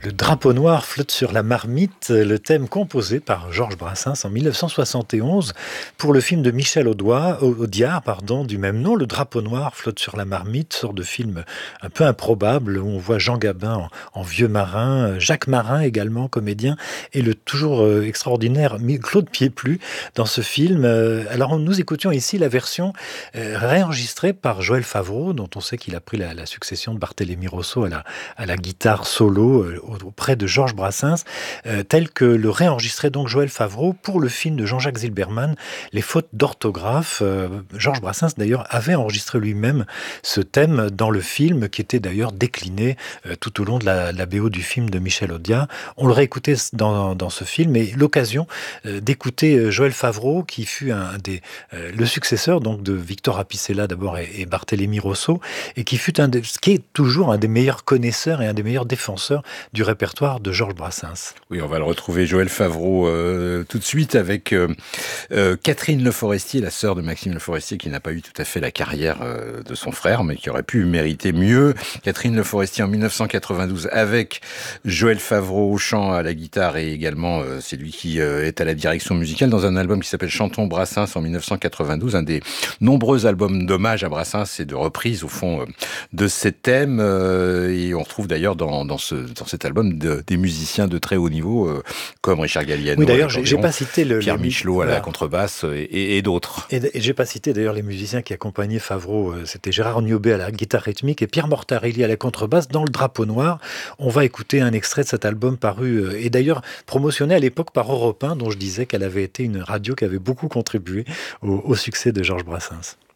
Le drapeau noir flotte sur la marmite, le thème composé par Georges Brassens en 1971 pour le film de Michel Audiard, du même nom. Le drapeau noir flotte sur la marmite, sorte de film un peu improbable où on voit Jean Gabin en vieux marin, Jacques Marin également, comédien, et le toujours extraordinaire Claude Pieplu dans ce film. Alors nous écoutions ici la version réenregistrée par Joël Favreau, dont on sait qu'il a pris la succession de Barthélémy Rosso à la guitare solo auprès de Georges Brassens, tel que le réenregistrait donc Joël Favreau pour le film de Jean-Jacques Zilberman, Les fautes d'orthographe. Georges Brassens d'ailleurs avait enregistré lui-même ce thème dans le film qui était d'ailleurs décliné tout au long de la BO du film de Michel Audiard. On le réécoutait dans ce film et l'occasion d'écouter Joël Favreau qui fut le successeur donc de Victor Apicella d'abord et Barthélémy Rosso et qui est toujours un des meilleurs connaisseurs et un des meilleurs défenseurs du répertoire de Georges Brassens. Oui, on va le retrouver, Joël Favreau, tout de suite avec Catherine Le Forestier, la sœur de Maxime Le Forestier, qui n'a pas eu tout à fait la carrière de son frère, mais qui aurait pu mériter mieux. Catherine Le Forestier en 1992 avec Joël Favreau au chant, à la guitare et également c'est lui qui est à la direction musicale dans un album qui s'appelle Chantons Brassens en 1992, un des nombreux albums d'hommage à Brassens et de reprise au fond de ses thèmes. Et on retrouve d'ailleurs dans cet album des musiciens de très haut niveau comme Richard Galliano. Oui, d'ailleurs, j'ai pas cité Pierre Michelot à la contrebasse et d'autres. Et j'ai pas cité d'ailleurs les musiciens qui accompagnaient Favreau. C'était Gérard Niobé à la guitare rythmique et Pierre Mortarelli à la contrebasse dans le drapeau noir. On va écouter un extrait de cet album paru et d'ailleurs promotionné à l'époque par Europe 1, dont je disais qu'elle avait été une radio qui avait beaucoup contribué au succès de Georges Brassens.